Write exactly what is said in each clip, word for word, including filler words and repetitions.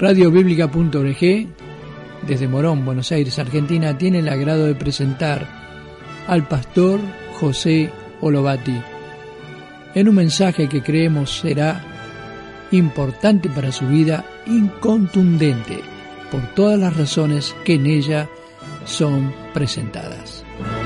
radio bíblica punto org, desde Morón, Buenos Aires, Argentina, tiene el agrado de presentar al pastor José Olovati en un mensaje que creemos será importante para su vida, incontundente por todas las razones que en ella son presentadas.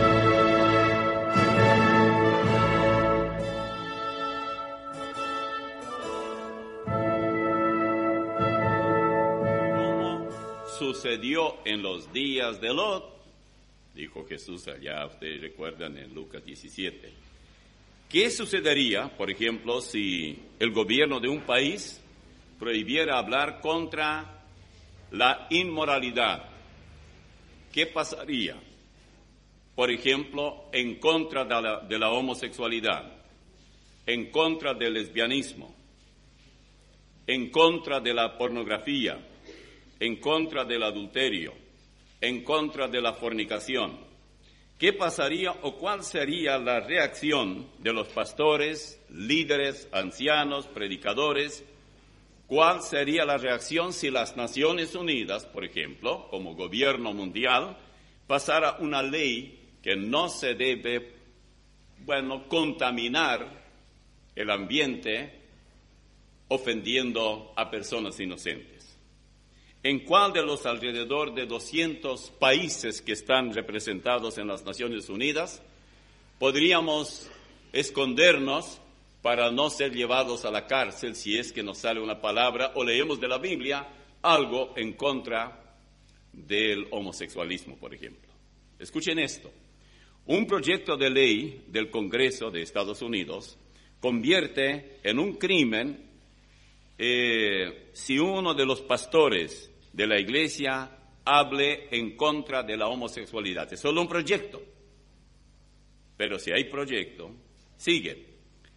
Sucedió en los días de Lot, dijo Jesús allá, ustedes recuerdan en Lucas diecisiete. ¿Qué sucedería, por ejemplo, si el gobierno de un país prohibiera hablar contra la inmoralidad? ¿Qué pasaría, por ejemplo, en contra de la, de la homosexualidad, en contra del lesbianismo, en contra de la pornografía, en contra del adulterio, en contra de la fornicación? ¿Qué pasaría o cuál sería la reacción de los pastores, líderes, ancianos, predicadores? ¿Cuál sería la reacción si las Naciones Unidas, por ejemplo, como gobierno mundial, pasara una ley que no se debe, bueno, contaminar el ambiente ofendiendo a personas inocentes? ¿En cuál de los alrededor de doscientos países que están representados en las Naciones Unidas podríamos escondernos para no ser llevados a la cárcel si es que nos sale una palabra o leemos de la Biblia algo en contra del homosexualismo, por ejemplo? Escuchen esto. Un proyecto de ley del Congreso de Estados Unidos convierte en un crimen eh, si uno de los pastores de la iglesia hable en contra de la homosexualidad. Es solo un proyecto. Pero si hay proyecto, sigue.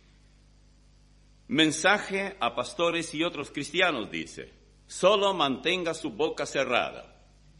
Mensaje a pastores y otros cristianos, dice: solo mantenga su boca cerrada.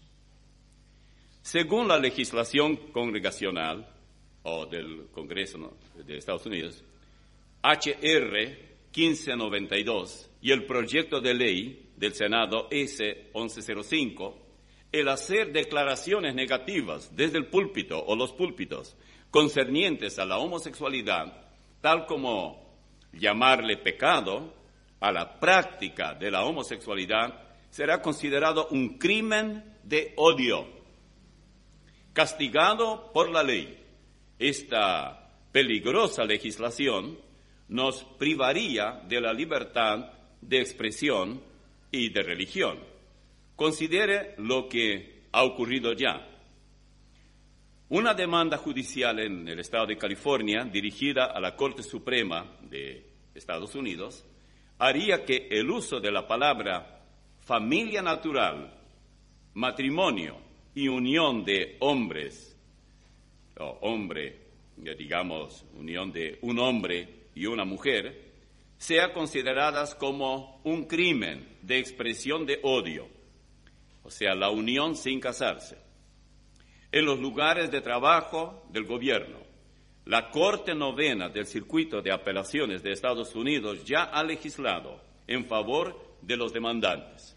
Según la legislación congregacional, o del Congreso, ¿no?, de Estados Unidos, H R quince noventa y dos, y el proyecto de ley del Senado S once cero cinco, el hacer declaraciones negativas desde el púlpito o los púlpitos concernientes a la homosexualidad, tal como llamarle pecado a la práctica de la homosexualidad, será considerado un crimen de odio, castigado por la ley. Esta peligrosa legislación nos privaría de la libertad de expresión y de religión. Considere lo que ha ocurrido ya. Una demanda judicial en el estado de California, dirigida a la Corte Suprema de Estados Unidos, haría que el uso de la palabra familia natural, matrimonio y unión de hombres, o hombre, digamos, unión de un hombre y una mujer, sea consideradas como un crimen de expresión de odio, o sea, la unión sin casarse. En los lugares de trabajo del gobierno, la Corte Novena del Circuito de Apelaciones de Estados Unidos ya ha legislado en favor de los demandantes.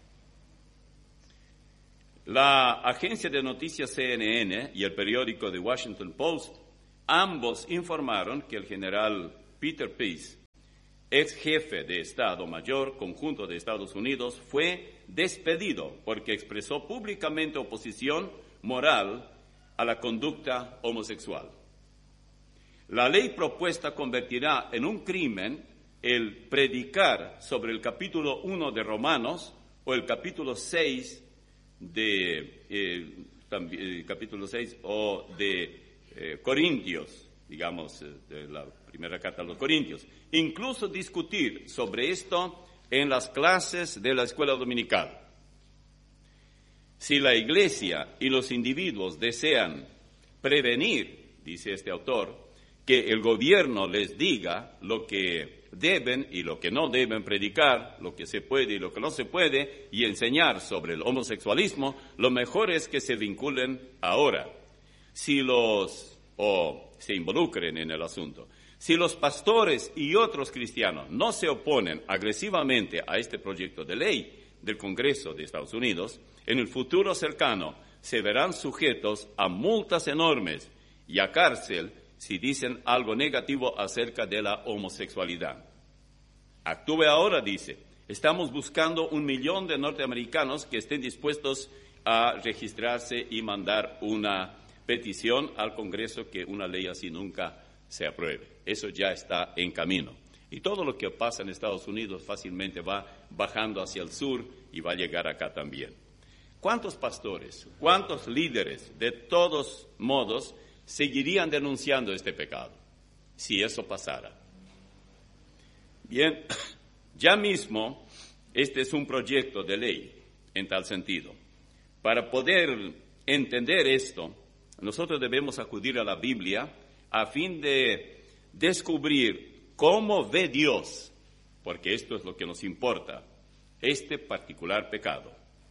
La agencia de noticias C N N y el periódico The Washington Post ambos informaron que el general Peter Peace, ex jefe de Estado Mayor Conjunto de Estados Unidos, fue despedido porque expresó públicamente oposición moral a la conducta homosexual. La ley propuesta convertirá en un crimen el predicar sobre el capítulo uno de Romanos o el capítulo seis de eh, también, capítulo seis o de eh, Corintios, digamos, eh, de la primera carta a los Corintios. Incluso discutir sobre esto en las clases de la escuela dominical. Si la Iglesia y los individuos desean prevenir, dice este autor, que el gobierno les diga lo que deben y lo que no deben predicar, lo que se puede y lo que no se puede, y enseñar sobre el homosexualismo, lo mejor es que se vinculen ahora. Si los, o se involucren en el asunto. Si los pastores y otros cristianos no se oponen agresivamente a este proyecto de ley, del Congreso de Estados Unidos, en el futuro cercano se verán sujetos a multas enormes y a cárcel si dicen algo negativo acerca de la homosexualidad. Actúe ahora, dice. Estamos buscando un millón de norteamericanos que estén dispuestos a registrarse y mandar una petición al Congreso que una ley así nunca se apruebe. Eso ya está en camino. Y todo lo que pasa en Estados Unidos fácilmente va bajando hacia el sur y va a llegar acá también. ¿Cuántos pastores, cuántos líderes, de todos modos, seguirían denunciando este pecado si eso pasara? Bien, ya mismo este es un proyecto de ley en tal sentido. Para poder entender esto, nosotros debemos acudir a la Biblia a fin de descubrir cómo ve Dios, porque esto es lo que nos importa, este particular pecado.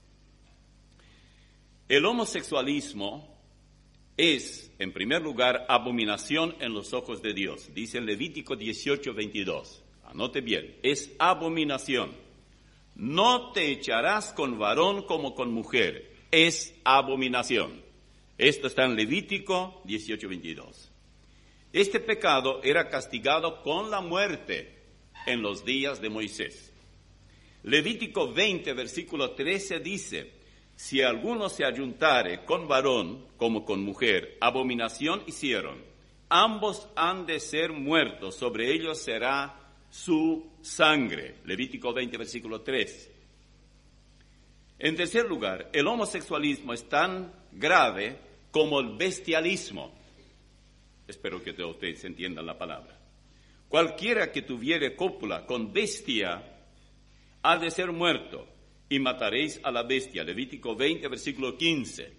El homosexualismo es, en primer lugar, abominación en los ojos de Dios. Dice en Levítico dieciocho, veintidós. Anote bien, es abominación. No te echarás con varón como con mujer. Es abominación. Esto está en Levítico dieciocho, veintidós. Este pecado era castigado con la muerte en los días de Moisés. Levítico veinte, versículo trece dice, si alguno se ayuntare con varón como con mujer, abominación hicieron. Ambos han de ser muertos, sobre ellos será su sangre. Levítico veinte, versículo tres. En tercer lugar, el homosexualismo es tan grave como el bestialismo. Espero que todos ustedes entiendan la palabra. Cualquiera que tuviere cópula con bestia ha de ser muerto, y mataréis a la bestia. Levítico veinte, versículo quince.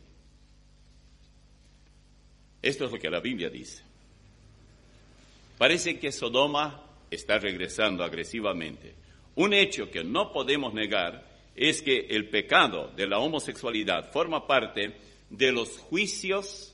Esto es lo que la Biblia dice. Parece que Sodoma está regresando agresivamente. Un hecho que no podemos negar es que el pecado de la homosexualidad forma parte de los juicios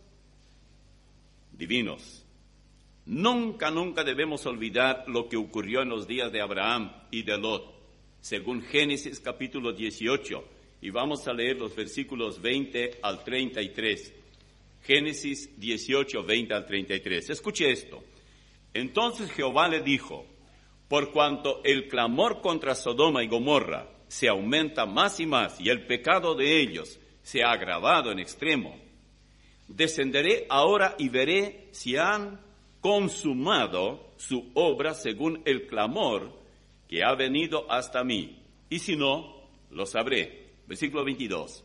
divinos. Nunca, nunca debemos olvidar lo que ocurrió en los días de Abraham y de Lot, según Génesis capítulo dieciocho, y vamos a leer los versículos veinte al treinta y tres. Génesis dieciocho, veinte al treinta y tres. Escuche esto. Entonces Jehová le dijo, por cuanto el clamor contra Sodoma y Gomorra se aumenta más y más, y el pecado de ellos se ha agravado en extremo, descenderé ahora y veré si han consumado su obra según el clamor que ha venido hasta mí, y si no, lo sabré. Versículo veintidós.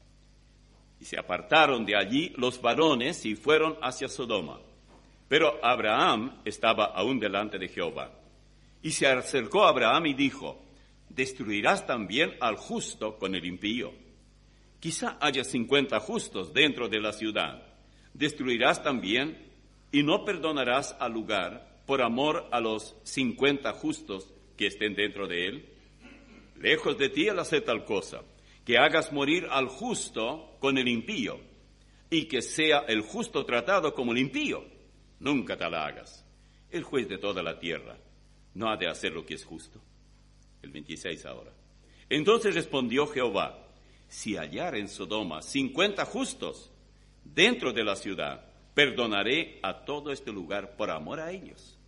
Y se apartaron de allí los varones y fueron hacia Sodoma. Pero Abraham estaba aún delante de Jehová. Y se acercó a Abraham y dijo, ¿destruirás también al justo con el impío? Quizá haya cincuenta justos dentro de la ciudad. ¿Destruirás también y no perdonarás al lugar por amor a los cincuenta justos que estén dentro de él? Lejos de ti el hacer tal cosa, que hagas morir al justo con el impío, y que sea el justo tratado como el impío. Nunca tal hagas. El juez de toda la tierra no ha de hacer lo que es justo. El veintiséis ahora. Entonces respondió Jehová, si hallar en Sodoma cincuenta justos dentro de la ciudad, perdonaré a todo este lugar por amor a ellos.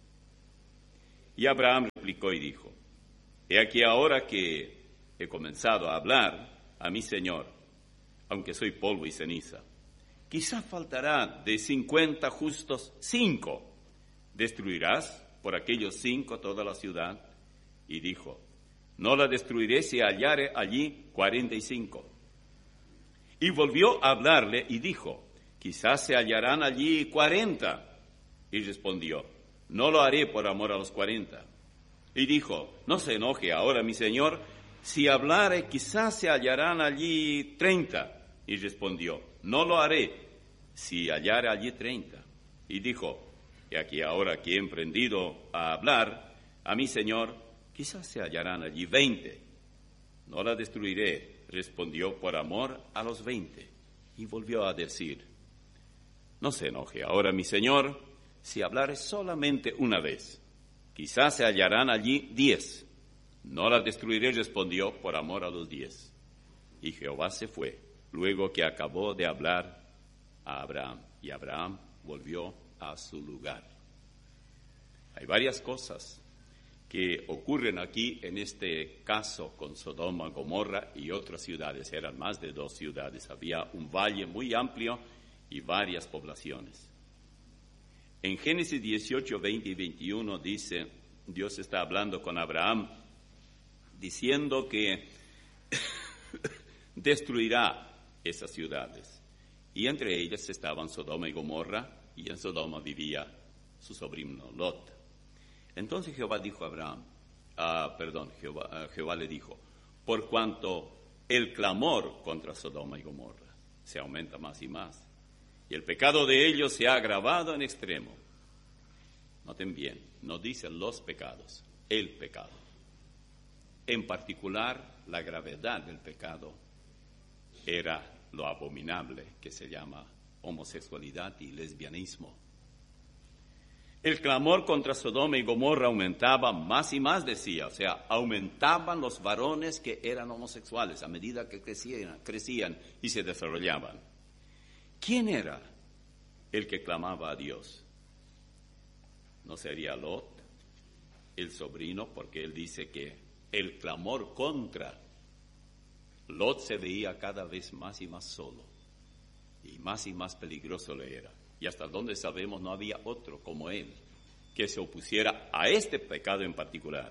Y Abraham replicó y dijo, he aquí ahora que he comenzado a hablar a mi Señor, aunque soy polvo y ceniza, quizá faltará de cincuenta justos cinco. ¿Destruirás por aquellos cinco toda la ciudad? Y dijo, no la destruiré si hallare allí cuarenta y cinco. Y volvió a hablarle y dijo, quizás se hallarán allí cuarenta. Y respondió, no lo haré por amor a los cuarenta. Y dijo, no se enoje ahora mi señor, si hablare quizás se hallarán allí treinta. Y respondió, no lo haré, si hallare allí treinta. Y dijo, y aquí ahora que he emprendido a hablar a mi señor, quizás se hallarán allí veinte. No la destruiré, respondió, por amor a los veinte. Y volvió a decir, no se enoje ahora mi señor, si hablare solamente una vez. Quizás se hallarán allí diez. No la destruiré, respondió, por amor a los diez. Y Jehová se fue, luego que acabó de hablar a Abraham. Y Abraham volvió a su lugar. Hay varias cosas que ocurren aquí en este caso con Sodoma, Gomorra y otras ciudades. Eran más de dos ciudades. Había un valle muy amplio y varias poblaciones. En Génesis dieciocho, veinte y veintiuno dice, Dios está hablando con Abraham, diciendo que destruirá esas ciudades. Y entre ellas estaban Sodoma y Gomorra, y en Sodoma vivía su sobrino Lot. Entonces Jehová dijo a Abraham, ah, perdón, Jehová, ah, Jehová le dijo, por cuanto el clamor contra Sodoma y Gomorra se aumenta más y más, y el pecado de ellos se ha agravado en extremo. Noten bien, no dicen los pecados, el pecado. En particular, la gravedad del pecado era lo abominable que se llama homosexualidad y lesbianismo. El clamor contra Sodoma y Gomorra aumentaba más y más, decía, o sea, aumentaban los varones que eran homosexuales a medida que crecían, crecían y se desarrollaban. ¿Quién era el que clamaba a Dios? ¿No sería Lot, el sobrino? Porque él dice que el clamor contra Lot se veía cada vez más y más solo, y más y más peligroso le era. Y hasta donde sabemos no había otro como él que se opusiera a este pecado en particular.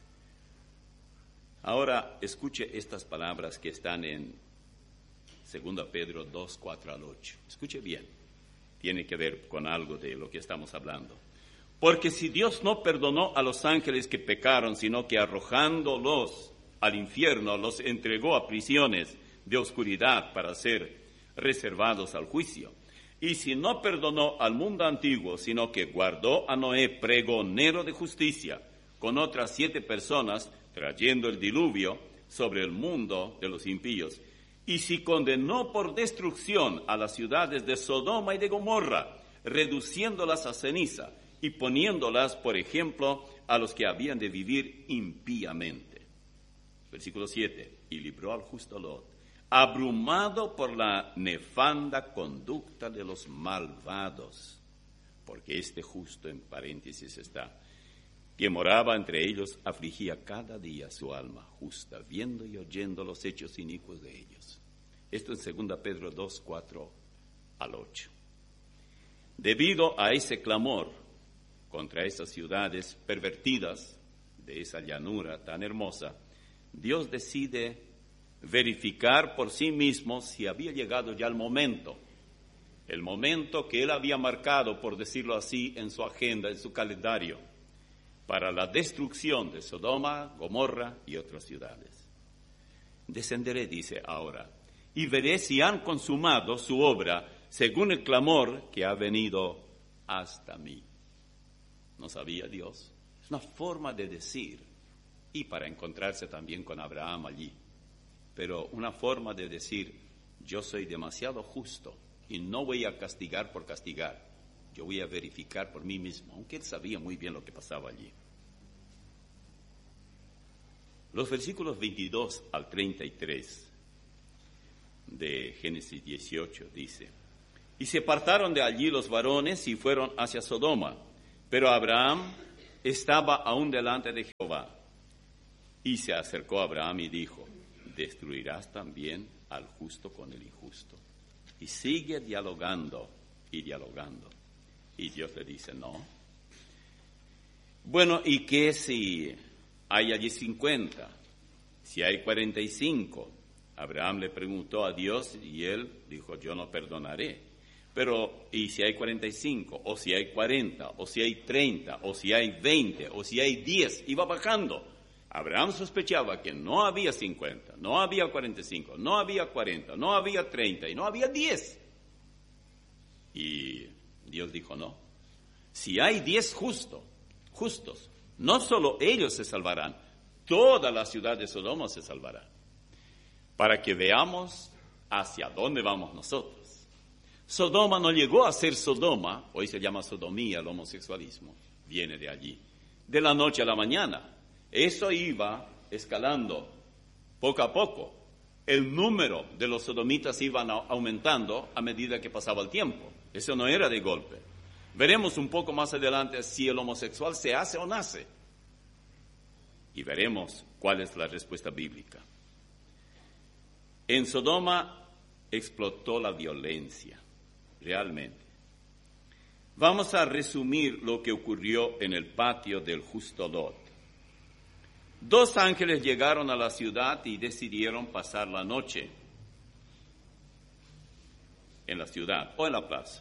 Ahora escuche estas palabras que están en Segunda Pedro dos, cuatro al ocho. Escuche bien, tiene que ver con algo de lo que estamos hablando. Porque si Dios no perdonó a los ángeles que pecaron, sino que arrojándolos al infierno los entregó a prisiones de oscuridad para ser reservados al juicio. Y si no perdonó al mundo antiguo, sino que guardó a Noé pregonero de justicia, con otras siete personas, trayendo el diluvio sobre el mundo de los impíos. Y si condenó por destrucción a las ciudades de Sodoma y de Gomorra, reduciéndolas a ceniza y poniéndolas, por ejemplo, a los que habían de vivir impíamente. Versículo siete. Y libró al justo Lot, abrumado por la nefanda conducta de los malvados, porque este justo, en paréntesis está, que moraba entre ellos, afligía cada día su alma justa, viendo y oyendo los hechos inicuos de ellos. Esto en Segunda Pedro dos, cuatro al ocho. Debido a ese clamor contra esas ciudades pervertidas de esa llanura tan hermosa, Dios decide verificar por sí mismo si había llegado ya el momento, el momento que Él había marcado, por decirlo así, en su agenda, en su calendario, para la destrucción de Sodoma, Gomorra y otras ciudades. Descenderé, dice ahora, y veré si han consumado su obra según el clamor que ha venido hasta mí. ¿No sabía Dios? Es una forma de decir, y para encontrarse también con Abraham allí, pero una forma de decir, yo soy demasiado justo y no voy a castigar por castigar, yo voy a verificar por mí mismo, aunque él sabía muy bien lo que pasaba allí. Los versículos veintidós al treinta y tres de Génesis dieciocho dice, y se apartaron de allí los varones y fueron hacia Sodoma, pero Abraham estaba aún delante de Jehová. Y se acercó a Abraham y dijo, ¿destruirás también al justo con el injusto? Y sigue dialogando y dialogando. Y Dios le dice, no. Bueno, ¿y qué si hay allí cincuenta? Si hay cuarenta y cinco. Abraham le preguntó a Dios y él dijo, yo no perdonaré. Pero, ¿y si hay cuarenta y cinco? O si hay cuarenta, o si hay treinta, o si hay veinte, o si hay diez. Iba bajando. Abraham sospechaba que no había cincuenta, no había cuarenta y cinco, no había cuarenta, no había treinta y no había diez. Y Dios dijo, no. Si hay diez justos, justos, no solo ellos se salvarán, toda la ciudad de Sodoma se salvará. Para que veamos hacia dónde vamos nosotros. Sodoma no llegó a ser Sodoma, hoy se llama sodomía, el homosexualismo, viene de allí, de la noche a la mañana. Eso iba escalando poco a poco. El número de los sodomitas iba aumentando a medida que pasaba el tiempo. Eso no era de golpe. Veremos un poco más adelante si el homosexual se hace o nace. Y veremos cuál es la respuesta bíblica. En Sodoma explotó la violencia, realmente. Vamos a resumir lo que ocurrió en el patio del justo Lot. Dos ángeles llegaron a la ciudad y decidieron pasar la noche en la ciudad o en la plaza.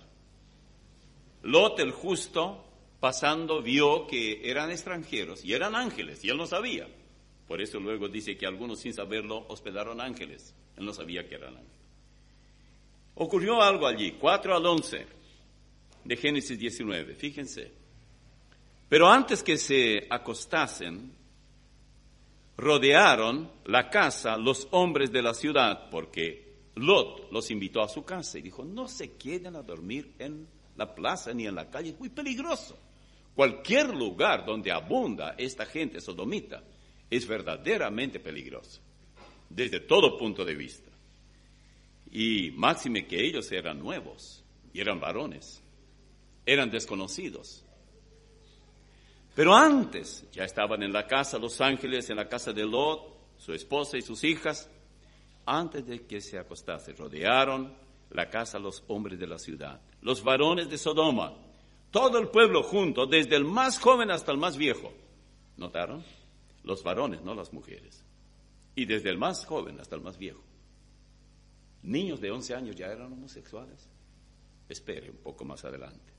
Lot, el justo, pasando, vio que eran extranjeros y eran ángeles, y él no sabía. Por eso luego dice que algunos, sin saberlo, hospedaron ángeles. Él no sabía que eran ángeles. Ocurrió algo allí, cuatro al once de Génesis diecinueve, fíjense. Pero antes que se acostasen, rodearon la casa los hombres de la ciudad, porque Lot los invitó a su casa y dijo, no se queden a dormir en la plaza ni en la calle, es muy peligroso. Cualquier lugar donde abunda esta gente sodomita es verdaderamente peligroso, desde todo punto de vista. Y máxime que ellos eran nuevos, y eran varones, eran desconocidos. Pero antes ya estaban en la casa los ángeles, en la casa de Lot, su esposa y sus hijas. Antes de que se acostase, rodearon la casa los hombres de la ciudad, los varones de Sodoma, todo el pueblo junto, desde el más joven hasta el más viejo. ¿Notaron? Los varones, no las mujeres. Y desde el más joven hasta el más viejo. Niños de once años ya eran homosexuales. Espere un poco más adelante.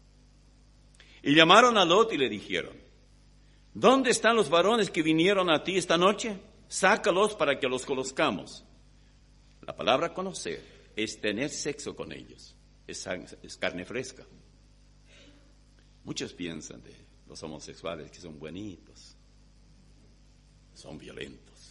Y llamaron a Lot y le dijeron, ¿dónde están los varones que vinieron a ti esta noche? Sácalos para que los conozcamos. La palabra conocer es tener sexo con ellos. Es, es carne fresca. Muchos piensan de los homosexuales que son buenitos. Son violentos.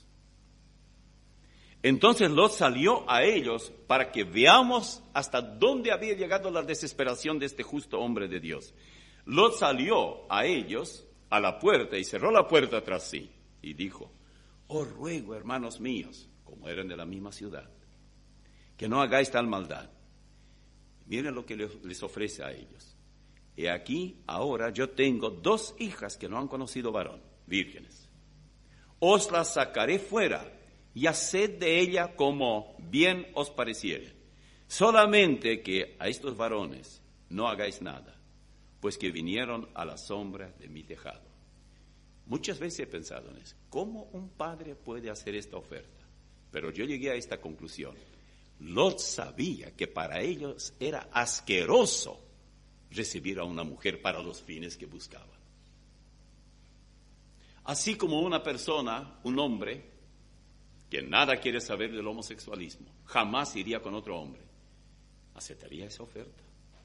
Entonces Lot salió a ellos para que veamos hasta dónde había llegado la desesperación de este justo hombre de Dios. Lot salió a ellos a la puerta y cerró la puerta tras sí y dijo, os ruego, hermanos míos, como eran de la misma ciudad, que no hagáis tal maldad. Miren lo que les ofrece a ellos. He aquí, ahora yo tengo dos hijas que no han conocido varón, vírgenes. Os las sacaré fuera y haced de ella como bien os pareciere. Solamente que a estos varones no hagáis nada, pues que vinieron a la sombra de mi tejado. Muchas veces he pensado en eso. ¿Cómo un padre puede hacer esta oferta? Pero yo llegué a esta conclusión. Lot sabía que para ellos era asqueroso recibir a una mujer para los fines que buscaban. Así como una persona, un hombre, que nada quiere saber del homosexualismo, jamás iría con otro hombre, ¿aceptaría esa oferta?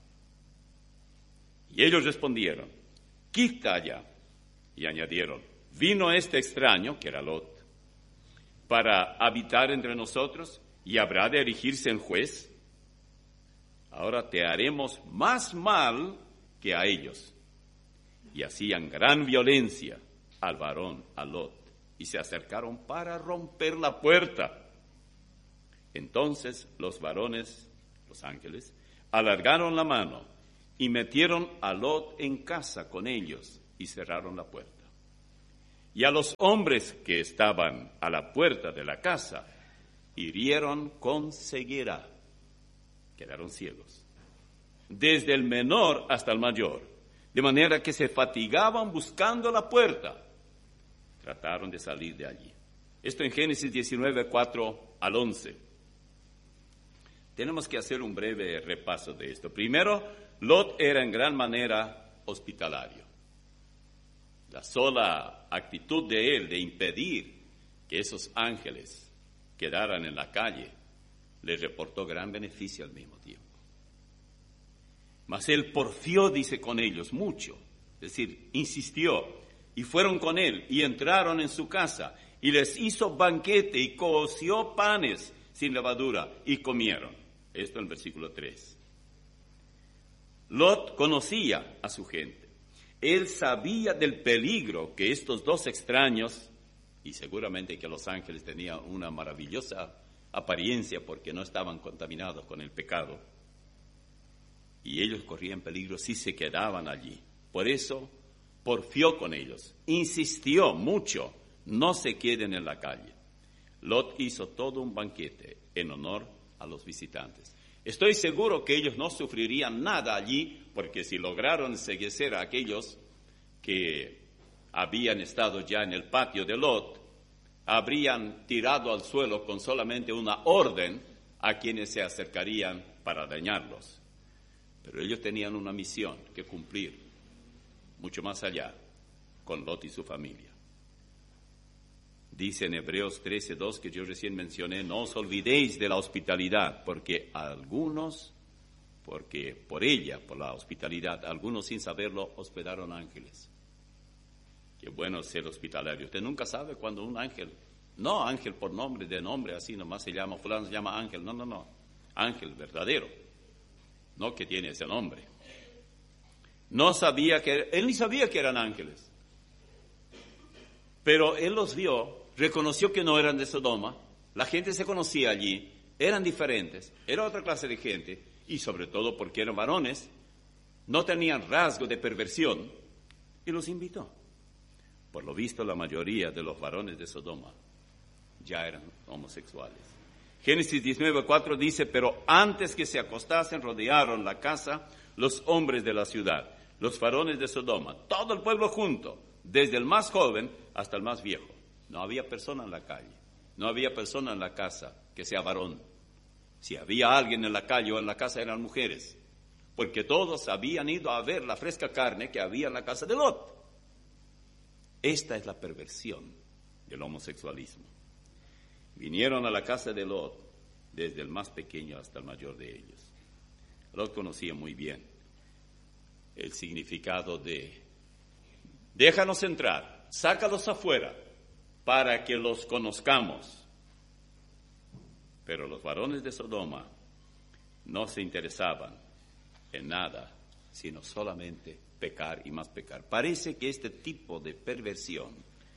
Y ellos respondieron, quita allá. Y añadieron, vino este extraño, que era Lot, para habitar entre nosotros y habrá de erigirse en juez. Ahora te haremos más mal que a ellos. Y hacían gran violencia al varón, a Lot, y se acercaron para romper la puerta. Entonces los varones, los ángeles, alargaron la mano y metieron a Lot en casa con ellos y cerraron la puerta. Y a los hombres que estaban a la puerta de la casa hirieron con ceguera, quedaron ciegos, desde el menor hasta el mayor, de manera que se fatigaban buscando la puerta. Trataron de salir de allí. Esto en Génesis diecinueve, cuatro al once. Tenemos que hacer un breve repaso de esto. Primero, Lot era en gran manera hospitalario. La sola actitud de él de impedir que esos ángeles quedaran en la calle les reportó gran beneficio al mismo tiempo. Mas él porfió, dice, con ellos mucho, es decir, insistió, y fueron con él y entraron en su casa y les hizo banquete y coció panes sin levadura y comieron. Esto en el versículo tres. Lot conocía a su gente. Él sabía del peligro que estos dos extraños Y seguramente que los ángeles tenían una maravillosa apariencia porque no estaban contaminados con el pecado. Y ellos corrían peligro si se quedaban allí. Por eso porfió con ellos, insistió mucho, no se queden en la calle. Lot hizo todo un banquete en honor a los visitantes. Estoy seguro que ellos no sufrirían nada allí, porque si lograron enseguecer a aquellos que habían estado ya en el patio de Lot, habrían tirado al suelo con solamente una orden a quienes se acercarían para dañarlos. Pero ellos tenían una misión que cumplir, mucho más allá, con Lot y su familia. Dice en Hebreos trece dos que yo recién mencioné, no os olvidéis de la hospitalidad, porque algunos, porque por ella, por la hospitalidad, algunos sin saberlo hospedaron ángeles. Qué bueno ser hospitalario. Usted nunca sabe cuando un ángel, no ángel por nombre, de nombre así nomás se llama, fulano se llama ángel, no, no, no, ángel verdadero, no que tiene ese nombre. No sabía que, él ni sabía que eran ángeles, pero él los vio, reconoció que no eran de Sodoma, la gente se conocía allí, eran diferentes, era otra clase de gente, y sobre todo porque eran varones, no tenían rasgo de perversión, y los invitó. Por lo visto, la mayoría de los varones de Sodoma ya eran homosexuales. Génesis diecinueve cuatro dice, pero antes que se acostasen, rodearon la casa los hombres de la ciudad, los varones de Sodoma, todo el pueblo junto, desde el más joven hasta el más viejo. No había persona en la calle, no había persona en la casa que sea varón. Si había alguien en la calle o en la casa eran mujeres, porque todos habían ido a ver la fresca carne que había en la casa de Lot. Esta es la perversión del homosexualismo. Vinieron a la casa de Lot, desde el más pequeño hasta el mayor de ellos. Lot conocía muy bien el significado de déjanos entrar, sácalos afuera para que los conozcamos. Pero los varones de Sodoma no se interesaban en nada, sino solamente pecar y más pecar. Parece que este tipo de perversión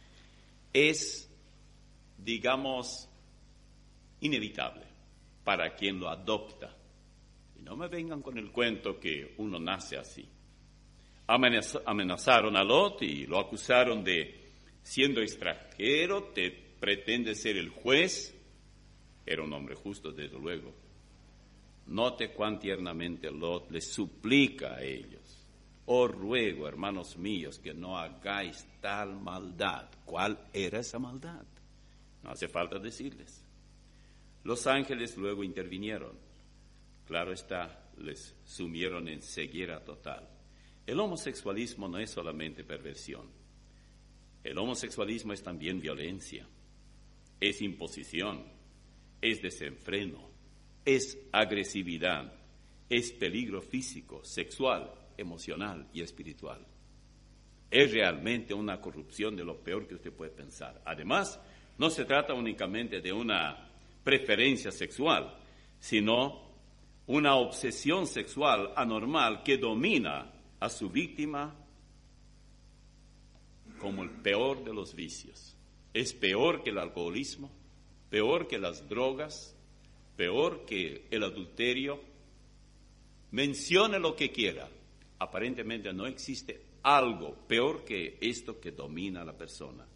es, digamos, inevitable para quien lo adopta. Y no me vengan con el cuento que uno nace así. Amenaz- amenazaron a Lot y lo acusaron de, siendo extranjero, te pretende ser el juez. Era un hombre justo, desde luego. Note cuán tiernamente Lot les suplica a ellos. Os ruego, hermanos míos, que no hagáis tal maldad. ¿Cuál era esa maldad? No hace falta decirles. Los ángeles luego intervinieron. Claro está, les sumieron en ceguera total. El homosexualismo no es solamente perversión. El homosexualismo es también violencia, es imposición, es desenfreno, es agresividad, es peligro físico, sexual, emocional y espiritual. Es realmente una corrupción de lo peor que usted puede pensar. Además, no se trata únicamente de una preferencia sexual, sino una obsesión sexual anormal que domina a su víctima como el peor de los vicios. Es peor que el alcoholismo, peor que las drogas, peor que el adulterio. Mencione lo que quiera. Aparentemente no existe algo peor que esto que domina a la persona.